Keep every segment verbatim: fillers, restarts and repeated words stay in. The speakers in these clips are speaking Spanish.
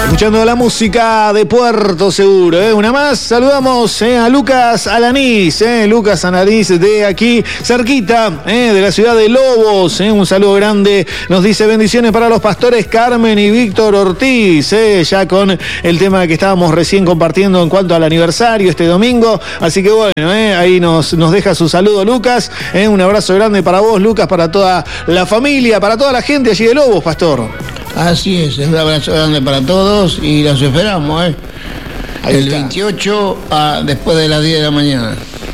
Escuchando la música de Puerto Seguro, ¿eh? Una más, saludamos ¿eh? a Lucas Alanís, ¿eh? Lucas Alanís de aquí, cerquita ¿eh? de la ciudad de Lobos, ¿eh? Un saludo grande, nos dice bendiciones para los pastores Carmen y Víctor Ortiz, ¿eh? Ya con el tema que estábamos recién compartiendo en cuanto al aniversario este domingo, así que bueno, ¿eh? ahí nos, nos deja su saludo Lucas, ¿eh? Un abrazo grande para vos Lucas, para toda la familia, para toda la gente allí de Lobos, pastor. Así es, un abrazo grande para todos y los esperamos, ¿eh? El está. veintiocho a después de las diez de la mañana.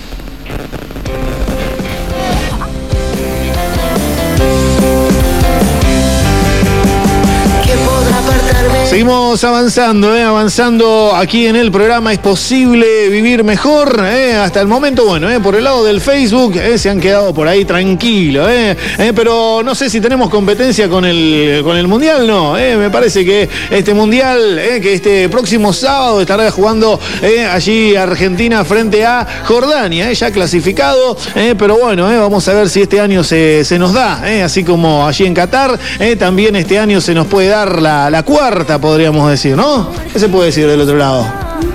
Seguimos avanzando, eh, avanzando aquí en el programa Es Posible Vivir Mejor. Eh, hasta el momento, bueno, eh, por el lado del Facebook eh, se han quedado por ahí tranquilos. Eh, eh, pero no sé si tenemos competencia con el, con el Mundial, no. Eh, me parece que este Mundial, eh, que este próximo sábado estará jugando eh, allí Argentina frente a Jordania, eh, ya clasificado. Eh, pero bueno, eh, vamos a ver si este año se, se nos da. Eh, así como allí en Qatar, eh, también este año se nos puede dar la, la cuarta, podríamos decir, ¿no? ¿Qué se puede decir del otro lado?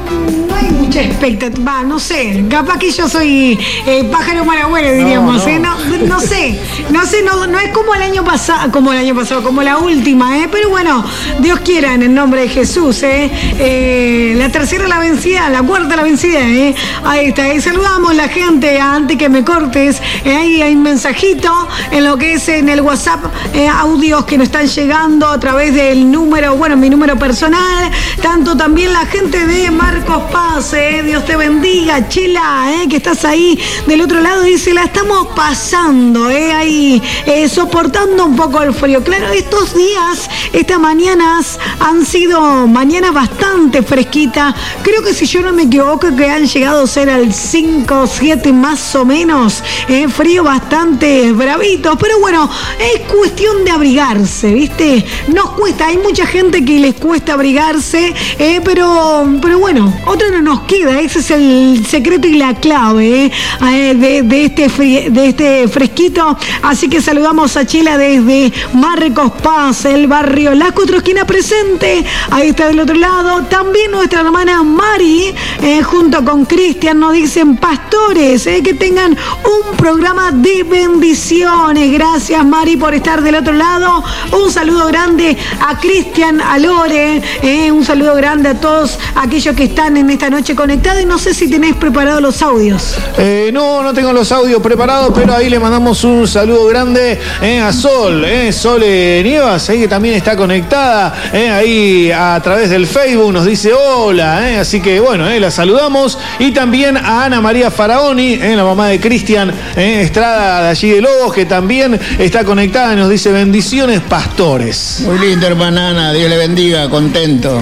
No hay mucha expectativa, no sé, capaz que yo soy eh, pájaro malagüero, diríamos, no, no. ¿eh? No, no sé, no sé, no, no es como el año pasado, como el año pasado, como la última, ¿eh? Pero bueno, Dios quiera, en el nombre de Jesús, ¿eh? Eh, la tercera la vencida, la cuarta la vencida, ¿eh? Ahí está, y saludamos la gente, antes que me cortes, eh, ahí hay un mensajito en lo que es en el WhatsApp, eh, audios que nos están llegando a través del número, bueno, mi número personal, tanto también la gente de Marcos Paz, eh, Dios te bendiga, Chela, eh, que estás ahí del otro lado, dice, la estamos pasando, eh, ahí, eh, soportando un poco el frío. Claro, estos días, estas mañanas han sido mañanas bastante fresquitas, creo que si yo no me equivoco que han llegado a ser al cinco, siete más o menos, eh, frío bastante bravito, pero bueno, es cuestión de abrigarse, ¿viste? Nos cuesta, hay mucha gente que les cuesta abrigarse, eh, pero, pero bueno, otra no nos queda, ese es el secreto y la clave eh, de, de, este fri- de este fresquito, así que saludamos a Chela desde Marcos Paz, el barrio La Cuatro Esquinas presente, ahí está del otro lado, también nuestra hermana Mari, eh, junto con Cristian, nos dicen pastores, eh, que tengan un programa de bendiciones, gracias Mari por estar del otro lado, un saludo grande a Cristian, a Lore, eh, un saludo grande a todos aquellos que están en esta noche conectados y no sé si tenés preparados los audios. Eh, no, no tengo los audios preparados, pero ahí le mandamos un saludo grande eh, a Sol, eh, Sol eh, Nievas, eh, que también está conectada eh, ahí a través del Facebook, nos dice hola, eh, así que bueno, eh, la saludamos, y también a Ana María Faraoni, eh, la mamá de Cristian eh, Estrada de allí de Lobos, que también está conectada y nos dice bendiciones pastores. Muy lindo, hermana Ana, Dios le bendiga, contento.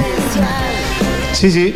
Sí, sí.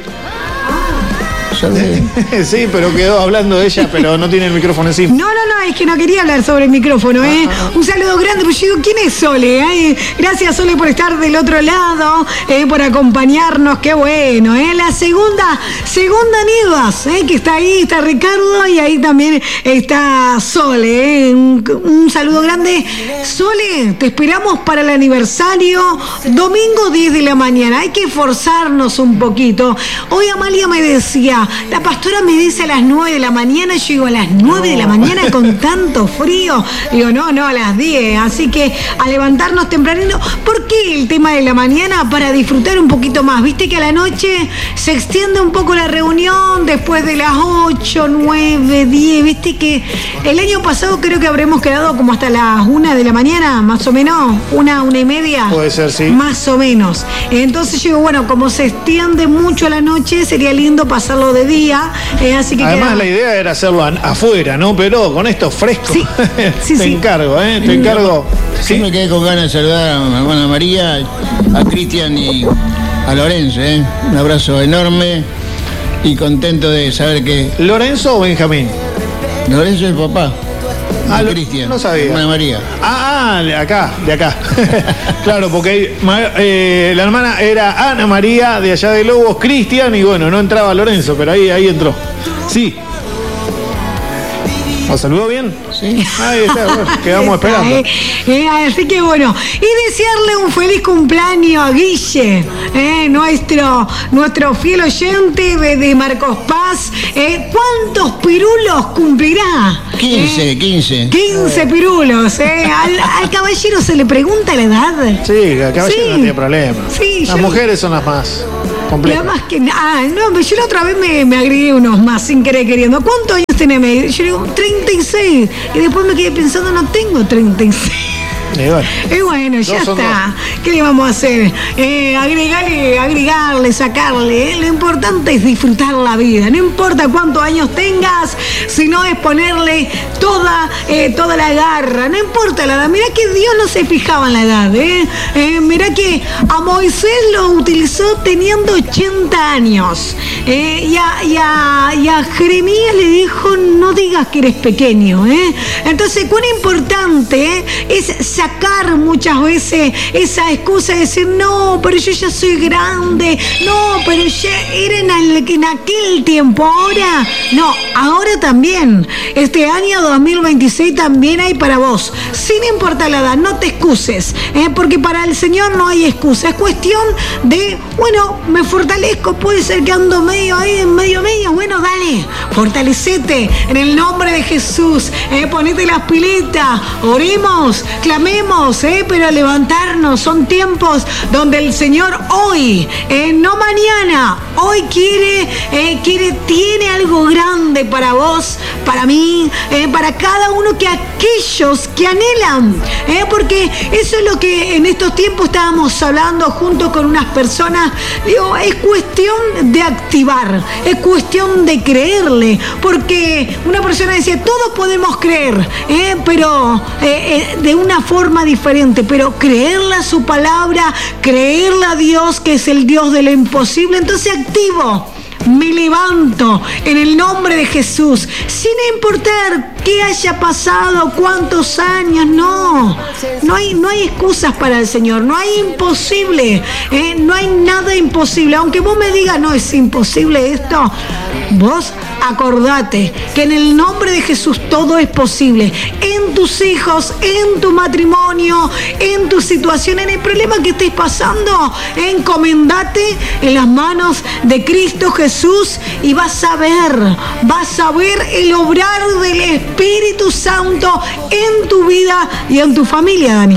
Salve. Sí, pero quedó hablando de ella, pero no tiene el micrófono encima. No, no, no, es que no quería hablar sobre el micrófono, ¿eh? Uh-huh. Un saludo grande, pero yo digo, ¿quién es Sole? ¿Eh? Gracias, Sole, por estar del otro lado, eh, por acompañarnos, qué bueno, ¿eh? La segunda, segunda Nievas, ¿eh? Que está ahí, está Ricardo, y ahí también está Sole, ¿eh? Un, un saludo grande. Sole, te esperamos para el aniversario, domingo diez de la mañana, hay que esforzarnos un poquito. Hoy Amalia me decía, la pastora me dice a las nueve de la mañana, yo digo, a las nueve de la mañana con tanto frío, digo, no, no, a las diez, así que a levantarnos tempranito. ¿Por qué el tema de la mañana? Para disfrutar un poquito más, viste que a la noche se extiende un poco la reunión, después de las ocho, nueve, diez, viste que el año pasado creo que habremos quedado como hasta las una de la mañana, más o menos, una, una y media. Puede ser, sí. Más o menos. Entonces yo digo, bueno, como se extiende mucho a la noche, sería lindo pasarlo de día, eh, así que además queda... la idea era hacerlo afuera, ¿no? Pero con esto fresco. Sí, sí, te sí. encargo, ¿eh? Te encargo. Sí, me quedé con ganas de saludar a mi hermana María, a Cristian y a Lorenzo, ¿eh? Un abrazo enorme y contento de saber que... ¿Lorenzo o Benjamín? Lorenzo es el papá. Ah, Cristian. No sabía. Hermana María. Ah, ah, de acá, de acá. Claro, porque eh, la hermana era Ana María, de allá de Lobos, Cristian, y bueno, no entraba Lorenzo, pero ahí, ahí entró. Sí. ¿Lo saludó bien? Sí. Ahí está, bueno, quedamos esperando. Eh, eh, así que bueno, y desearle un feliz cumpleaños a Guille, eh, nuestro, nuestro fiel oyente de, de Marcos Paz. Eh, ¿Cuántos pirulos cumplirá? quince, eh, quince. quince pirulos, eh. Al, al caballero se le pregunta la edad. Sí, el caballero Sí. no tiene problema. Sí, las yo- mujeres son las más La complejas. más que ah, no, yo la otra vez me, me agregué unos más sin querer queriendo. ¿Cuántos años tenés? Yo digo, treinta y seis. Y después me quedé pensando, no tengo treinta y seis. Y bueno, Y bueno, ya Dos son está. ¿Qué le vamos a hacer? Eh, agregarle, agregarle, sacarle. ¿eh? Lo importante es disfrutar la vida. No importa cuántos años tengas, sino es ponerle toda, eh, toda la garra. No importa la edad. Mirá que Dios no se fijaba en la edad. ¿eh? Eh, mirá que a Moisés lo utilizó teniendo ochenta años. ¿eh? Y, a, y, a, y a Jeremías le dijo, no digas que eres pequeño. ¿eh? Entonces, cuán importante ¿eh? es sacar muchas veces esa excusa de decir, no, pero yo ya soy grande, no, pero ya era en, el- en aquel tiempo, ahora, no, ahora también, este año dos mil veintiséis también hay para vos, sin importar la edad, no te excuses, ¿eh? Porque para el Señor no hay excusa, es cuestión de, bueno, me fortalezco, puede ser que ando medio ahí, en medio medio, bueno, dale, fortalecete, en el nombre de Jesús, ¿eh? Ponete las piletas, oremos, clamemos, ¿eh? Pero levantarnos, son tiempos donde el Señor hoy, eh, no mañana, hoy quiere, eh, quiere, tiene algo grande para vos, para mí, eh, para cada uno que aquellos que anhelan, eh, porque eso es lo que en estos tiempos estábamos hablando junto con unas personas, digo, es cuestión de activar, es cuestión de creerle, porque una persona decía, todos podemos creer, eh, pero eh, eh, de una forma diferente, pero creerle a su palabra, creerle a Dios que es el Dios de lo imposible, entonces activo. Me levanto en el nombre de Jesús, sin importar qué haya pasado, cuántos años, no, no hay, no hay excusas para el Señor, no hay imposible, ¿eh? No hay nada imposible, aunque vos me digas, no, es imposible esto, vos acordate que en el nombre de Jesús todo es posible, en tus hijos, en tu matrimonio, en tu situación, en el problema que estés pasando, encomendate en las manos de Cristo Jesús y vas a ver, vas a ver el obrar del Espíritu Santo en tu vida y en tu familia, Dani.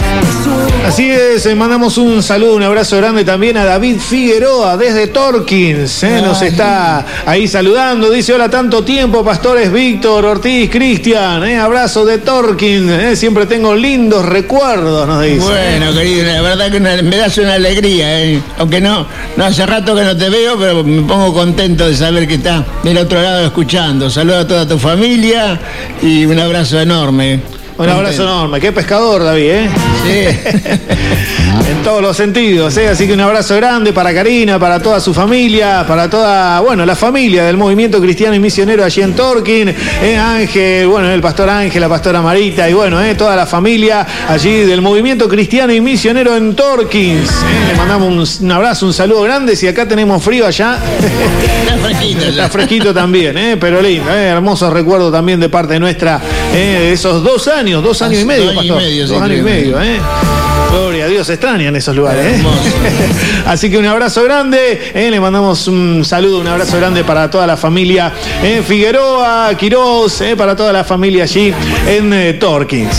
así es, eh, mandamos un saludo, un abrazo grande también a David Figueroa desde Torkins, eh, nos está ahí saludando, dice hola, tanto tiempo, pastores Víctor, Ortiz, Cristian, eh, abrazo de Torkins, eh, siempre tengo lindos recuerdos, nos dice. Bueno, querido, la verdad que una- me das una alegría, ¿eh? Aunque no, no hace rato que no te veo, pero me pongo contento de saber que está del otro lado escuchando. Saludo a toda tu familia y un abrazo enorme. Un abrazo enorme, qué pescador David, ¿eh? Sí. En todos los sentidos, ¿eh? Así que un abrazo grande para Karina, para toda su familia, para toda, bueno, la familia del movimiento cristiano y misionero allí en Torquín, ¿eh? Ángel, bueno, el pastor Ángel, la pastora Marita y bueno, ¿eh? Toda la familia allí del movimiento cristiano y misionero en Torquín. ¿eh? Le mandamos un, un abrazo, un saludo grande, si acá tenemos frío allá. Está fresquito ya. Está fresquito también, ¿eh? Pero lindo, ¿eh? Hermoso recuerdo también de parte nuestra, ¿eh? De esos dos años, dos años y medio, Dos años y pastor. medio, sí, dos años y creo. medio, ¿eh? Gloria a Dios, extrañan esos lugares, ¿eh? Hermoso. Así que un abrazo grande, ¿eh? Le mandamos un saludo, un abrazo grande para toda la familia, ¿eh? Figueroa, Quirós, ¿eh? Para toda la familia allí en eh, Torkins.